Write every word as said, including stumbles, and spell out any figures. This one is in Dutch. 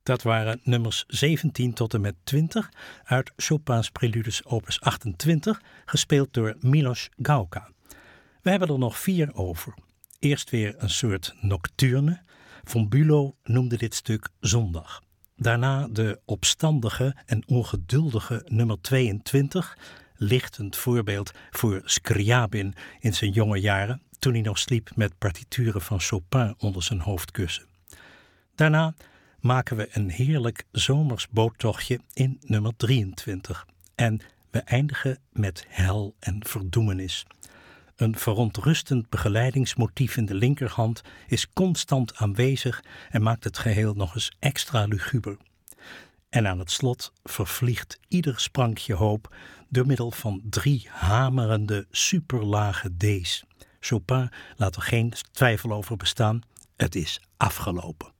Dat waren nummers zeventien tot en met twintig uit Chopin's Preludes opus achtentwintig, gespeeld door Milos Gauka. We hebben er nog vier over. Eerst weer een soort nocturne. Von Bülow noemde dit stuk Zondag. Daarna de opstandige en ongeduldige nummer tweeëntwintig, lichtend voorbeeld voor Scriabin in zijn jonge jaren, toen hij nog sliep met partituren van Chopin onder zijn hoofdkussen. Daarna maken we een heerlijk zomers boottochtje in nummer drieëntwintig. En we eindigen met hel en verdoemenis. Een verontrustend begeleidingsmotief in de linkerhand is constant aanwezig en maakt het geheel nog eens extra luguber. En aan het slot vervliegt ieder sprankje hoop door middel van drie hamerende superlage D's. Chopin laat er geen twijfel over bestaan, het is afgelopen.